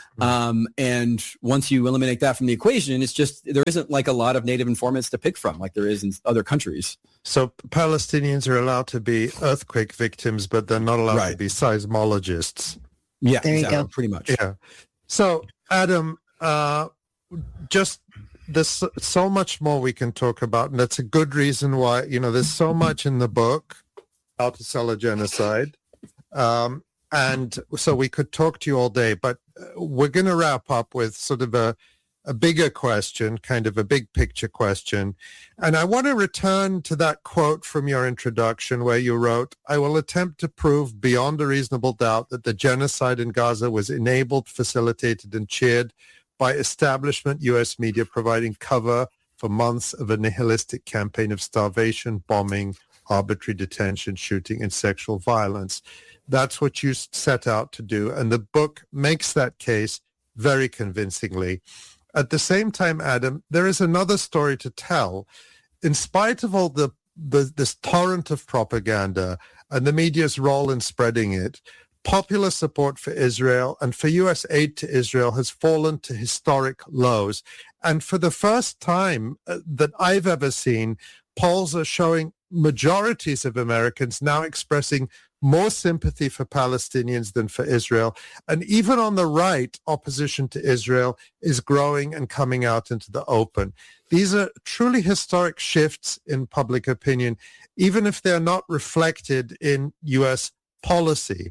Um, and once you eliminate that from the equation, it's just there isn't like a lot of native informants to pick from like there is in other countries. So Palestinians are allowed to be earthquake victims, but they're not allowed right. to be seismologists. Yeah, there exactly, you go. Pretty much. Yeah. So Adam, uh, just there's so much more we can talk about, and that's a good reason why, you know, there's so much in the book, How to Sell a Genocide. Um, and so we could talk to you all day, but we're going to wrap up with sort of a, a bigger question, kind of a big picture question. And I want to return to that quote from your introduction where you wrote, I will attempt to prove beyond a reasonable doubt that the genocide in Gaza was enabled, facilitated, and cheered by establishment U S media providing cover for months of a nihilistic campaign of starvation, bombing, arbitrary detention, shooting, and sexual violence. That's what you set out to do, and the book makes that case very convincingly. At the same time, Adam, there is another story to tell. In spite of all the, the this torrent of propaganda and the media's role in spreading it, popular support for Israel and for U S aid to Israel has fallen to historic lows. And for the first time uh, that I've ever seen, polls are showing majorities of Americans now expressing more sympathy for Palestinians than for Israel. And even on the right, opposition to Israel is growing and coming out into the open. These are truly historic shifts in public opinion, even if they're not reflected in U S policy.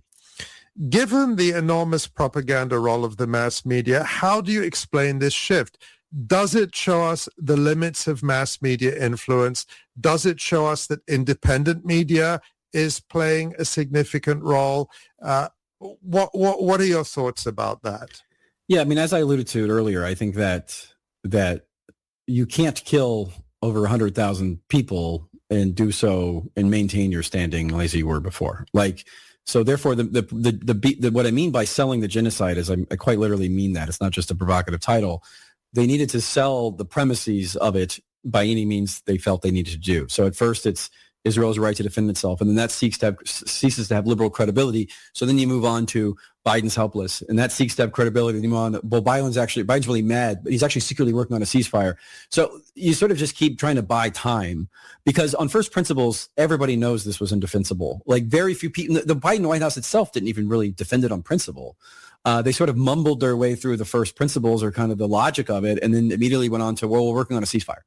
Given the enormous propaganda role of the mass media, how do you explain this shift? Does it show us the limits of mass media influence? Does it show us that independent media is playing a significant role? Uh, what, what, what are your thoughts about that? Yeah, I mean, as I alluded to it earlier, I think that that you can't kill over one hundred thousand people and do so and maintain your standing as you were before. Like, so therefore, the the the, the, the what I mean by selling the genocide is I, I quite literally mean that. It's not just a provocative title. They needed to sell the premises of it by any means they felt they needed to do. So at first it's Israel's right to defend itself, and then that seeks to have, ceases to have liberal credibility. So then you move on to Biden's helpless, and that seeks to have credibility. You move on. Well, Biden's actually Biden's really mad, but he's actually secretly working on a ceasefire. So you sort of just keep trying to buy time because on first principles, everybody knows this was indefensible. Like very few people, the Biden White House itself didn't even really defend it on principle. Uh, they sort of mumbled their way through the first principles or kind of the logic of it, and then immediately went on to, well, we're working on a ceasefire.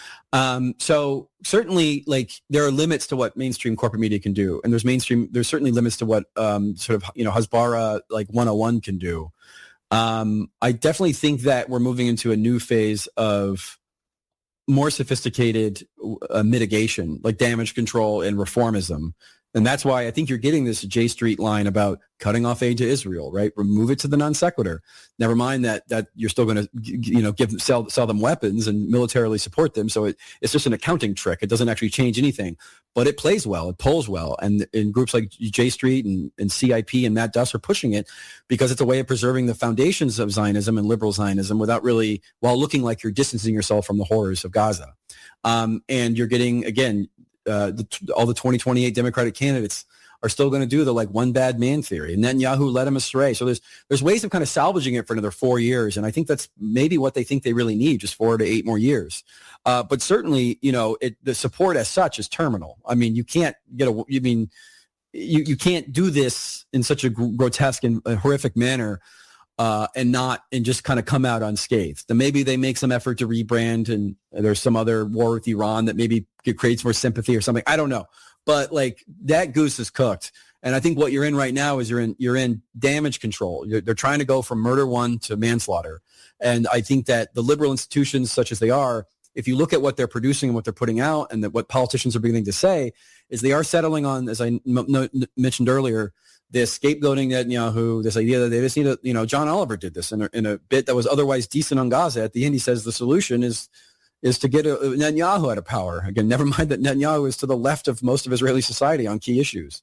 Um, so certainly, like, there are limits to what mainstream corporate media can do, and there's mainstream. There's certainly limits to what um, sort of you know Hasbara like one oh one can do. Um, I definitely think that we're moving into a new phase of more sophisticated uh, mitigation, like damage control and reformism. And that's why I think you're getting this J Street line about cutting off aid to Israel, right? Remove it to the non sequitur. Never mind that that you're still going to, you know, give them, sell sell them weapons and militarily support them. So it, it's just an accounting trick. It doesn't actually change anything, but it plays well. It polls well. And in groups like J Street and, and C I P and Matt Duss are pushing it because it's a way of preserving the foundations of Zionism and liberal Zionism without really, while looking like you're distancing yourself from the horrors of Gaza. Um, and you're getting, again, Uh, the, all the twenty twenty-eight Democratic candidates are still going to do the like one bad man theory. And Netanyahu led them astray. So there's there's ways of kind of salvaging it for another four years. And I think that's maybe what they think they really need, just four to eight more years. Uh, but certainly, you know, it, the support as such is terminal. I mean, you can't get a, you mean, you, you can't do this in such a grotesque and horrific manner uh, and not, and just kind of come out unscathed. And maybe they make some effort to rebrand and there's some other war with Iran that maybe creates more sympathy or something. I don't know. But like that goose is cooked. And I think what you're in right now is you're in you're in damage control. You're, they're trying to go from murder one to manslaughter. And I think that the liberal institutions, such as they are, if you look at what they're producing and what they're putting out, and that what politicians are beginning to say, is they are settling on, as I m- m- mentioned earlier, this scapegoating Netanyahu, this idea that they just need to, you know, John Oliver did this in a, in a bit that was otherwise decent on Gaza. At the end, he says the solution is is to get a, a Netanyahu out of power. Again, never mind that Netanyahu is to the left of most of Israeli society on key issues.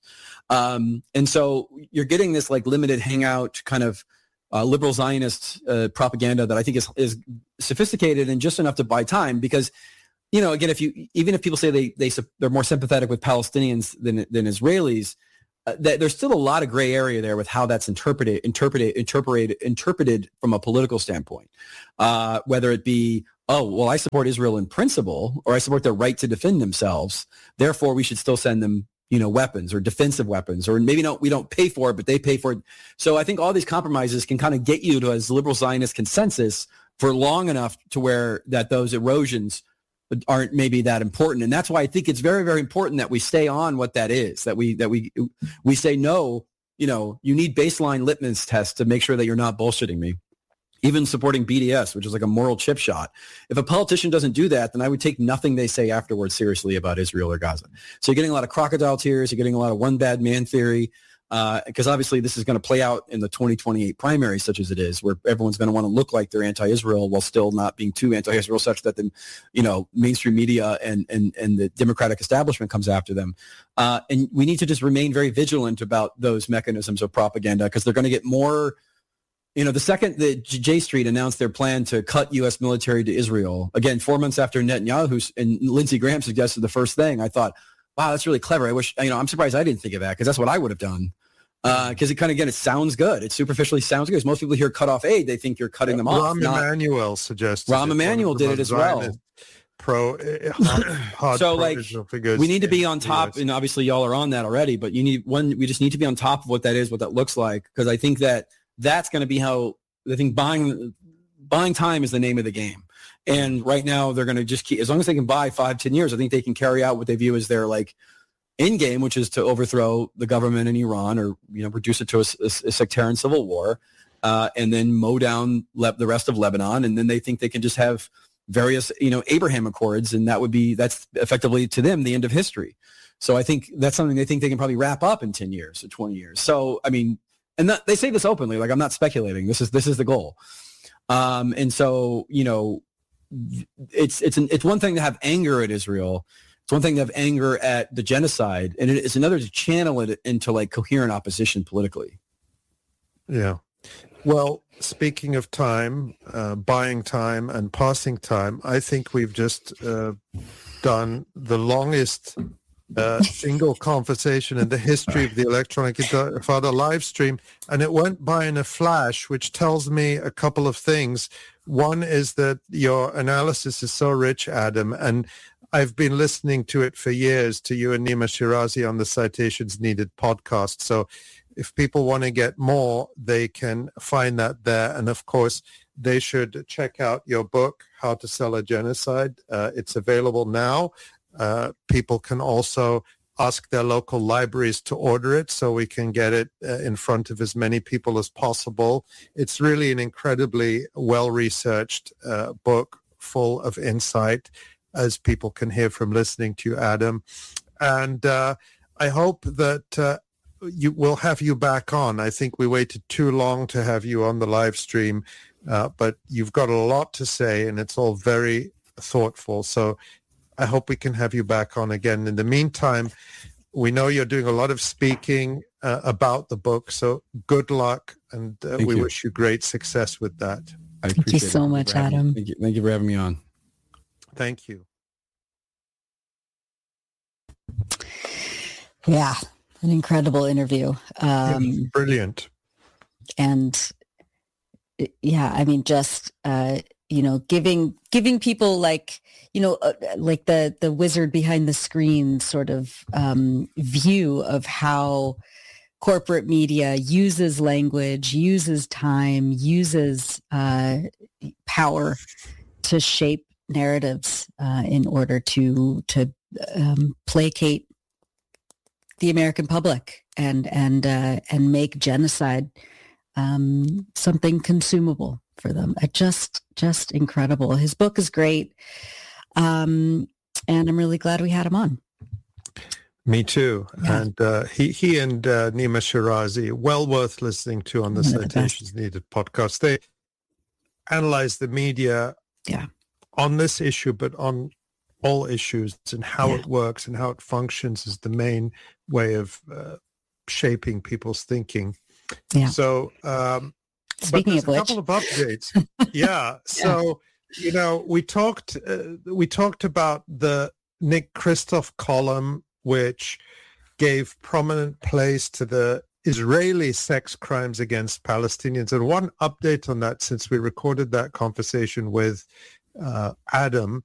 Um, and so you're getting this like limited hangout kind of uh, liberal Zionist uh, propaganda that I think is is sophisticated and just enough to buy time because, you know, again, if you even if people say they they they're more sympathetic with Palestinians than than Israelis, uh, that there's still a lot of gray area there with how that's interpreted interpreted interpreted interpreted from a political standpoint, uh, whether it be, oh, well, I support Israel in principle, or I support their right to defend themselves. Therefore, we should still send them, you know, weapons or defensive weapons, or maybe not, we don't pay for it, but they pay for it. So I think all these compromises can kind of get you to a liberal Zionist consensus for long enough to where that those erosions aren't maybe that important. And that's why I think it's very, very important that we stay on what that is, that we, that we, we say, no, you know, you need baseline litmus tests to make sure that you're not bullshitting me. Even supporting B D S, which is like a moral chip shot. If a politician doesn't do that, then I would take nothing they say afterwards seriously about Israel or Gaza. So you're getting a lot of crocodile tears. You're getting a lot of one bad man theory, because uh, obviously this is going to play out in the twenty twenty-eight primary, such as it is, where everyone's going to want to look like they're anti-Israel while still not being too anti-Israel, such that the, you know, mainstream media and and and the Democratic establishment comes after them. Uh, and we need to just remain very vigilant about those mechanisms of propaganda, because they're going to get more. You know, the second that J Street announced their plan to cut U S military to Israel, again, four months after Netanyahu and Lindsey Graham suggested the first thing, I thought, wow, that's really clever. I wish, you know, I'm surprised I didn't think of that, because that's what I would have done. Because uh, it kind of, again, it sounds good. It superficially sounds good. Most people hear cut off aid, they think you're cutting them off. Rahm Emanuel suggested Rahm Emanuel did it as well. Pro uh, hard, hard so like we need to be on top, and obviously y'all are on that already, but you need one, we just need to be on top of what that is, what that looks like, because I think that that's going to be how I think buying buying time is the name of the game. And right now they're going to just keep, as long as they can buy five, ten years, I think they can carry out what they view as their like end game, which is to overthrow the government in Iran, or, you know, reduce it to a, a, a sectarian civil war, uh, and then mow down Le- the rest of Lebanon. And then they think they can just have various, you know, Abraham Accords, and that would be, that's effectively to them the end of history. So I think that's something they think they can probably wrap up in ten years or twenty years. So, I mean, and that, they say this openly, like, I'm not speculating. This is this is the goal. Um, and so, you know, it's it's an, it's one thing to have anger at Israel. It's one thing to have anger at the genocide, and it's another to channel it into like coherent opposition politically. Yeah. Well, speaking of time, uh, buying time and passing time, I think we've just uh, done the longest Uh, single conversation in the history of the Electronic Intifada live stream, and it went by in a flash, which tells me a couple of things. One is that your analysis is so rich, Adam, and I've been listening to it for years, to you and Nima Shirazi on the Citations Needed podcast. So if people want to get more, they can find that there. And of course, they should check out your book, How to Sell a Genocide. Uh, it's available now. Uh, people can also ask their local libraries to order it so we can get it uh, in front of as many people as possible. It's really an incredibly well-researched uh, book full of insight, as people can hear from listening to you, Adam. And uh, I hope that uh, you we'll have you back on. I think we waited too long to have you on the live stream, uh, but you've got a lot to say, and it's all very thoughtful. So I hope we can have you back on again. In the meantime, we know you're doing a lot of speaking uh, about the book, so good luck, and uh, we you. wish you great success with that. I Thank you so much, Adam. Thank you. Thank you for having me on. Thank you. Yeah, an incredible interview. Um, yeah, brilliant. And yeah, I mean, just, uh, you know, giving giving people like, you know, uh, like the the wizard behind the screen sort of um, view of how corporate media uses language, uses time, uses uh, power to shape narratives uh, in order to to um, placate the American public. and and uh, and make genocide um, something consumable for them. Uh, just just incredible. His book is great, um, and I'm really glad we had him on. Me too. Yeah. And uh, he he and uh, Nima Shirazi, well worth listening to on the One of the Citations Needed podcast. They analyze the media Yeah. on this issue, but on all issues and how Yeah. it works and how it functions is the main way of uh, shaping people's thinking. Yeah. So, um, but Speaking there's of a which, couple of updates. Yeah. So, you know, we talked uh, we talked about the Nick Kristof column, which gave prominent place to the Israeli sex crimes against Palestinians. And one update on that, since we recorded that conversation with uh, Adam,